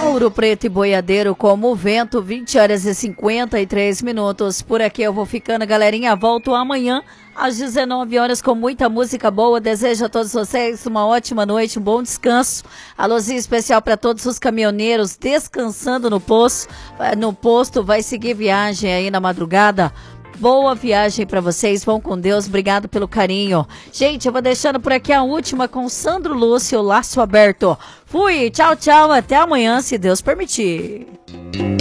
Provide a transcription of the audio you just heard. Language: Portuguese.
Ouro Preto e Boiadeiro como o vento, 20 horas e 53 minutos. Por aqui eu vou ficando, galerinha. Volto amanhã às 19 horas com muita música boa. Desejo a todos vocês uma ótima noite, um bom descanso. Alôzinho especial para todos os caminhoneiros descansando no posto. Vai seguir viagem aí na madrugada. Boa viagem para vocês, vão com Deus, obrigado pelo carinho. Gente, eu vou deixando por aqui a última com Sandro Lúcio, Laço Aberto. Fui, tchau, tchau, até amanhã, se Deus permitir.